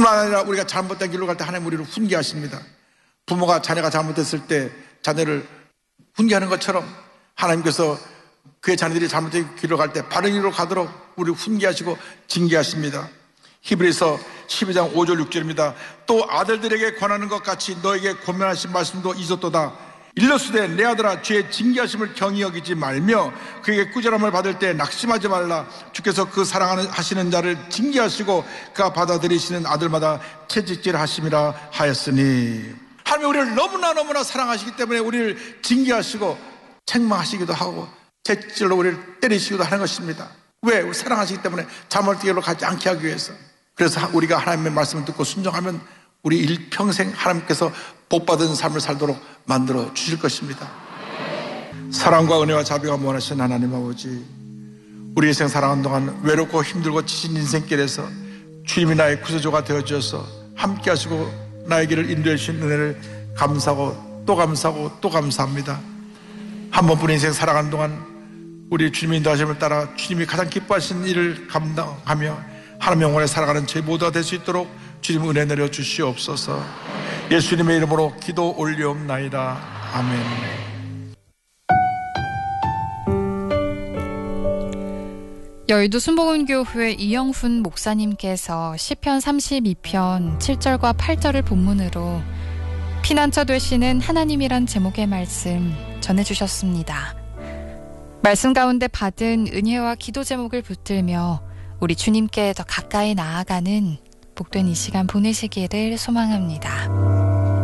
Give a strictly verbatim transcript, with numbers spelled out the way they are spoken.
뿐만 아니라 우리가 잘못된 길로 갈 때 하나님 우리를 훈계하십니다. 부모가 자녀가 잘못했을 때 자녀를 훈계하는 것처럼 하나님께서 그의 자녀들이 잘못된 길로 갈 때 바른 길로 가도록 우리를 훈계하시고 징계하십니다. 히브리서 십이 장 오 절 육 절입니다. 또 아들들에게 권하는 것 같이 너에게 권면하신 말씀도 있었도다. 일러스되 내 아들아 죄의 징계하심을 경히 여기지 말며 그에게 꾸지람을 받을 때 낙심하지 말라. 주께서 그 사랑하시는 자를 징계하시고 그가 받아들이시는 아들마다 채찍질 하심이라 하였으니, 하나님 우리를 너무나 너무나 사랑하시기 때문에 우리를 징계하시고 책망하시기도 하고 채찍질로 우리를 때리시기도 하는 것입니다. 왜? 우리 사랑하시기 때문에 잘못된 길로 가지 않게 하기 위해서. 그래서 우리가 하나님의 말씀을 듣고 순종하면 우리 일평생 하나님께서 복받은 삶을 살도록 만들어 주실 것입니다. 사랑과 은혜와 자비가 무한하신 하나님 아버지, 우리 인생 살아가는 동안 외롭고 힘들고 지친 인생길에서 주님이 나의 구세주가 되어주셔서 함께 하시고 나의 길을 인도해 주신 은혜를 감사하고 또 감사하고 또 감사합니다. 한 번뿐 인생 살아가는 동안 우리 주님의 인도하심을 따라 주님이 가장 기뻐하신 일을 감당하며 하나님의 영혼에 살아가는 저희 모두가 될 수 있도록 주님 은혜 내려 주시옵소서. 예수님의 이름으로 기도 올리옵나이다. 아멘. 여의도 순복음교회 이영훈 목사님께서 시편 삼십이 편 칠 절과 팔 절을 본문으로 피난처 되시는 하나님이란 제목의 말씀 전해주셨습니다. 말씀 가운데 받은 은혜와 기도 제목을 붙들며 우리 주님께 더 가까이 나아가는 복된 이 시간 보내시기를 소망합니다.